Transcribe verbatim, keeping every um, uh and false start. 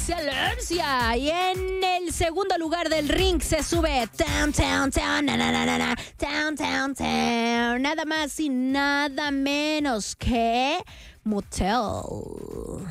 excelencia. Y en el segundo lugar del ring se sube Town, Town, Town, na, na, na, na, na, Town, Town, Town. Nada más y nada menos que Motel.